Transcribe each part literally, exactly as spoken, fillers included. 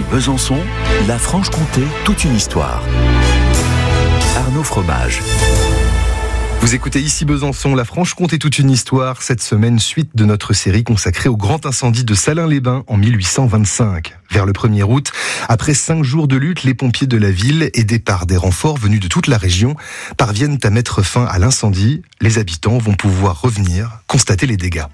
Besançon, la Franche-Comté, toute une histoire. Arnaud Fromage. Vous écoutez ici Besançon, la Franche-Comté, toute une histoire. Cette semaine, suite de notre série consacrée au grand incendie de Salins-les-Bains en mille huit cent vingt-cinq. Vers le premier août, après cinq jours de lutte, les pompiers de la ville, aidés par des renforts venus de toute la région, parviennent à mettre fin à l'incendie. Les habitants vont pouvoir revenir, constater les dégâts.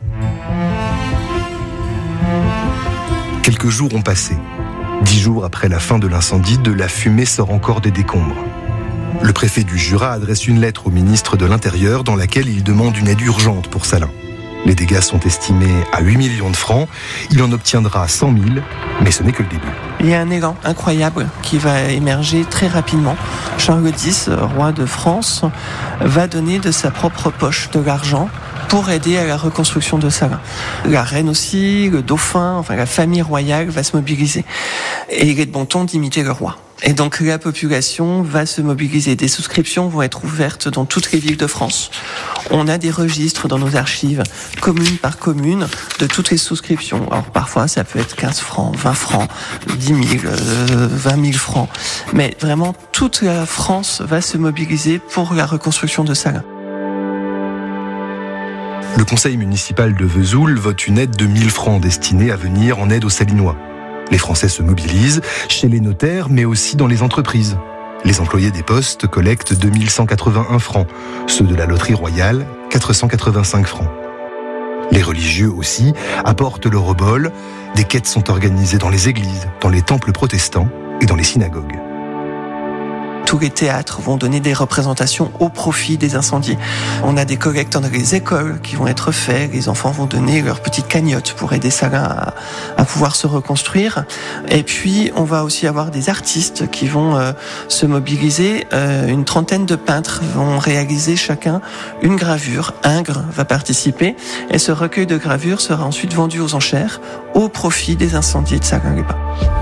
Quelques jours ont passé. Dix jours après la fin de l'incendie, de la fumée sort encore des décombres. Le préfet du Jura adresse une lettre au ministre de l'Intérieur dans laquelle il demande une aide urgente pour Salins. Les dégâts sont estimés à huit millions de francs. Il en obtiendra cent mille, mais ce n'est que le début. Il y a un élan incroyable qui va émerger très rapidement. Charles X, roi de France, va donner de sa propre poche de l'argent pour aider à la reconstruction de Salins. La reine aussi, le dauphin, enfin la famille royale va se mobiliser. Et il est de bon ton d'imiter le roi. Et donc la population va se mobiliser. Des souscriptions vont être ouvertes dans toutes les villes de France. On a des registres dans nos archives, commune par commune, de toutes les souscriptions. Alors parfois ça peut être quinze francs, vingt francs, dix mille, euh, vingt mille francs. Mais vraiment toute la France va se mobiliser pour la reconstruction de Salins. Le conseil municipal de Vesoul vote une aide de mille francs destinée à venir en aide aux Salinois. Les Français se mobilisent chez les notaires, mais aussi dans les entreprises. Les employés des postes collectent deux mille cent quatre-vingt-un francs, ceux de la loterie royale, quatre cent quatre-vingt-cinq francs. Les religieux aussi apportent leur obol. Des quêtes sont organisées dans les églises, dans les temples protestants et dans les synagogues. Tous les théâtres vont donner des représentations au profit des incendiés. On a des collectes dans les écoles qui vont être faites. Les enfants vont donner leur petite cagnotte pour aider Salins à, à pouvoir se reconstruire. Et puis, on va aussi avoir des artistes qui vont euh, se mobiliser. Euh, une trentaine de peintres vont réaliser chacun une gravure. Ingres va participer. Et ce recueil de gravures sera ensuite vendu aux enchères au profit des incendiés de Salins-les-Bains.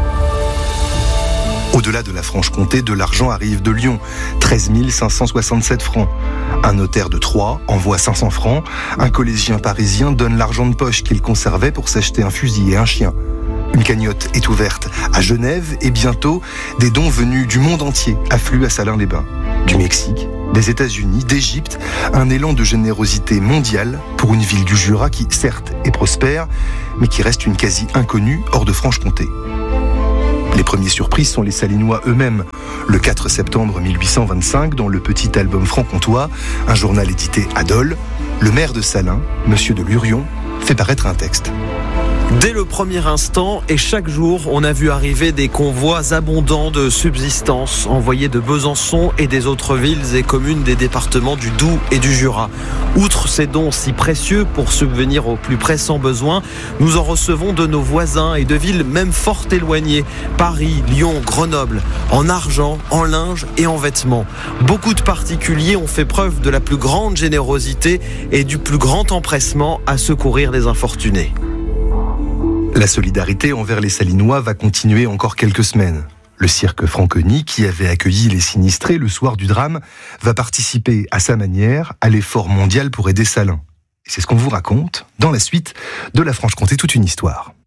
Au-delà de la Franche-Comté, de l'argent arrive de Lyon, treize mille cinq cent soixante-sept francs. Un notaire de Troyes envoie cinq cents francs. Un collégien parisien donne l'argent de poche qu'il conservait pour s'acheter un fusil et un chien. Une cagnotte est ouverte à Genève et bientôt, des dons venus du monde entier affluent à Salins-les-Bains. Du Mexique, des États-Unis, d'Égypte, un élan de générosité mondiale pour une ville du Jura qui, certes, est prospère, mais qui reste une quasi inconnue hors de Franche-Comté. Les premiers surprises sont les Salinois eux-mêmes. Le quatre septembre mille huit cent vingt-cinq, dans le petit album franc-comtois, un journal édité à Dole, le maire de Salins, Monsieur de Lurion, fait paraître un texte. Dès le premier instant et chaque jour, on a vu arriver des convois abondants de subsistance envoyés de Besançon et des autres villes et communes des départements du Doubs et du Jura. Outre ces dons si précieux pour subvenir aux plus pressants besoins, nous en recevons de nos voisins et de villes même fort éloignées. Paris, Lyon, Grenoble, en argent, en linge et en vêtements. Beaucoup de particuliers ont fait preuve de la plus grande générosité et du plus grand empressement à secourir les infortunés. La solidarité envers les Salinois va continuer encore quelques semaines. Le cirque Franconi, qui avait accueilli les sinistrés le soir du drame, va participer à sa manière à l'effort mondial pour aider Salins. Et c'est ce qu'on vous raconte dans la suite de la Franche-Comté, toute une histoire.